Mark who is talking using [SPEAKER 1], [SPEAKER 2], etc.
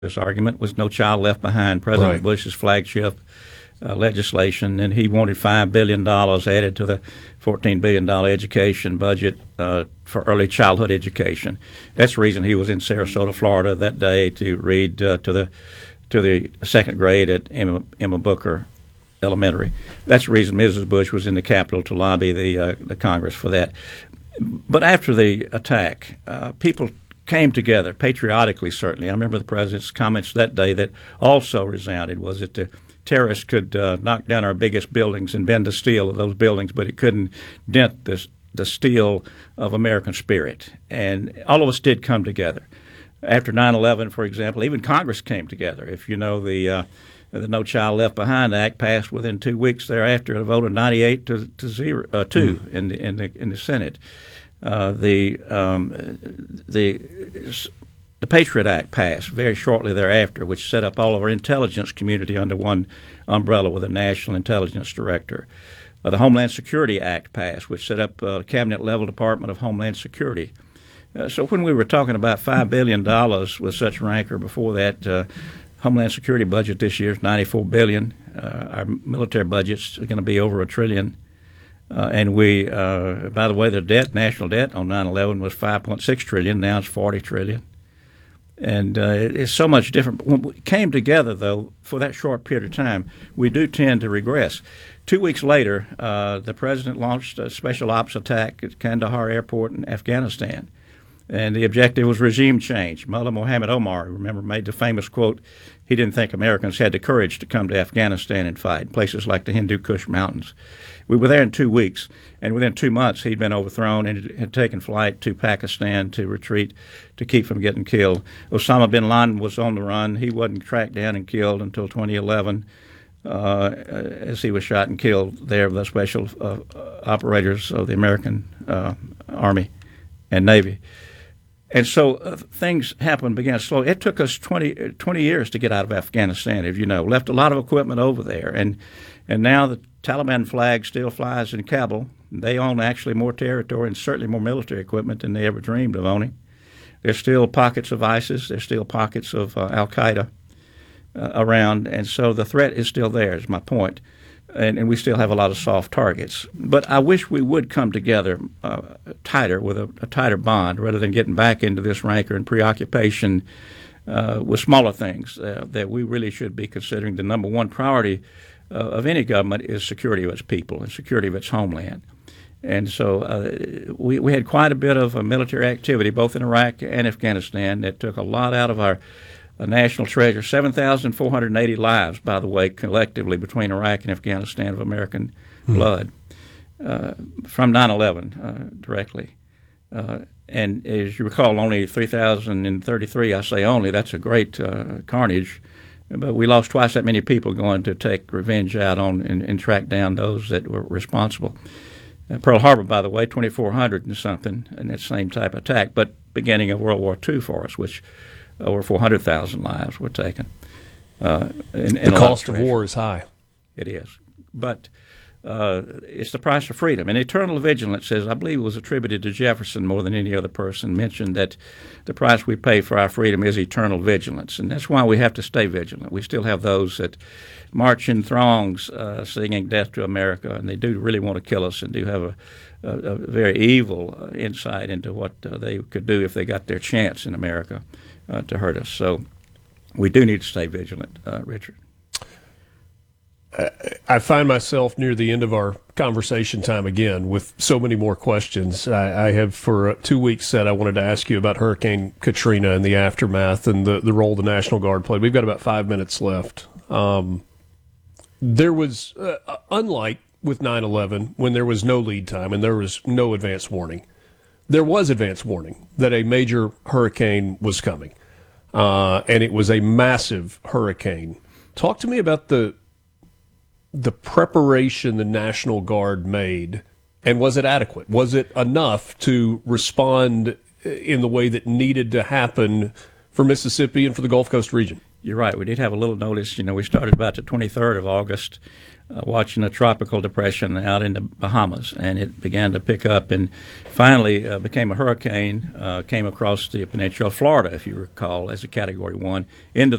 [SPEAKER 1] this argument was No Child Left Behind, President
[SPEAKER 2] Right.
[SPEAKER 1] Bush's flagship legislation, and he wanted $5 billion added to the $14 billion education budget for early childhood education. That's the reason he was in Sarasota, Florida that day to read to the second grade at Emma Booker Elementary. That's the reason Mrs. Bush was in the Capitol to lobby the Congress for that. But after the attack, people came together, patriotically certainly. I remember the president's comments that day that also resounded was that the terrorists could knock down our biggest buildings and bend the steel of those buildings, but it couldn't dent the steel of American spirit. And all of us did come together. After 9/11, for example, even Congress came together. If you know the No Child Left Behind Act passed within 2 weeks thereafter, a vote of 98 to 2 in the Senate. The Patriot Act passed very shortly thereafter, which set up all of our intelligence community under one umbrella with a national intelligence director. The Homeland Security Act passed, which set up a cabinet-level Department of Homeland Security. So when we were talking about $5 billion with such rancor before that, Homeland Security budget this year is $94 billion. Our military budget's going to be over $1 trillion. And we, by the way, the national debt on 9/11 was $5.6 trillion. Now it's $40 trillion. And it's so much different. When we came together, though, for that short period of time, we do tend to regress. 2 weeks later, the president launched a special ops attack at Kandahar Airport in Afghanistan. And the objective was regime change. Mullah Muhammad Omar, remember, made the famous quote, he didn't think Americans had the courage to come to Afghanistan and fight, places like the Hindu Kush Mountains. We were there in 2 weeks, and within 2 months he'd been overthrown and had taken flight to Pakistan to retreat to keep from getting killed. Osama bin Laden was on the run. He wasn't tracked down and killed until 2011 as he was shot and killed there by the special operators of the American Army and Navy. And so things happened, began slow. It took us 20 years to get out of Afghanistan, as you know. Left a lot of equipment over there. And now the Taliban flag still flies in Kabul. They own actually more territory and certainly more military equipment than they ever dreamed of owning. There's still pockets of ISIS. There's still pockets of Al-Qaeda around. And so the threat is still there, is my point. And we still have a lot of soft targets. But I wish we would come together tighter, with a tighter bond, rather than getting back into this rancor and preoccupation with smaller things that we really should be considering. The number one priority of any government is security of its people and security of its homeland. And so we had quite a bit of military activity, both in Iraq and Afghanistan, that took a lot out of our national treasure. 7,480 lives, by the way, collectively between Iraq and Afghanistan of American blood from 9/11 directly. And as you recall, only 3,033, I say only, that's a great carnage. But we lost twice that many people going to take revenge out on and track down those that were responsible. Pearl Harbor, by the way, 2,400 and something in that same type of attack, but beginning of World War II for us, which over 400,000 lives were taken.
[SPEAKER 2] The cost of war is high.
[SPEAKER 1] It is. But it's the price of freedom. And eternal vigilance, as I believe it was attributed to Jefferson more than any other person, mentioned that the price we pay for our freedom is eternal vigilance. And that's why we have to stay vigilant. We still have those that march in throngs singing death to America, and they do really want to kill us and do have a very evil insight into what they could do if they got their chance in America to hurt us. So we do need to stay vigilant, Richard.
[SPEAKER 2] I find myself near the end of our conversation time again with so many more questions. I have for 2 weeks said I wanted to ask you about Hurricane Katrina and the aftermath and the role the National Guard played. We've got about 5 minutes left. There was, unlike with 9/11, when there was no lead time and there was no advance warning, there was advance warning that a major hurricane was coming. And it was a massive hurricane. Talk to me about the preparation the National Guard made, and was it adequate? Was it enough to respond in the way that needed to happen for Mississippi and for the Gulf Coast region?
[SPEAKER 1] You're right. We did have a little notice. We started about the 23rd of August. watching a tropical depression out in the Bahamas, and it began to pick up and finally became a hurricane, came across the peninsula of Florida, if you recall, as a Category 1, into